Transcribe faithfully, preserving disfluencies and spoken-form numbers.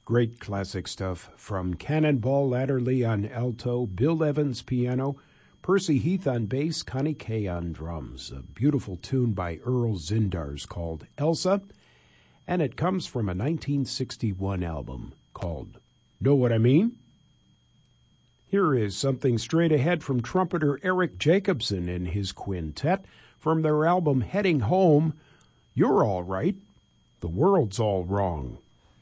Great classic stuff from Cannonball Adderley on alto, Bill Evans piano, Percy Heath on bass, Connie Kay on drums. A beautiful tune by Earl Zindars called Elsa, and it comes from a nineteen sixty-one album called Know What I Mean? Here is something straight ahead from trumpeter Eric Jacobson and his quintet from their album Heading Home. You're all right, the world's all wrong.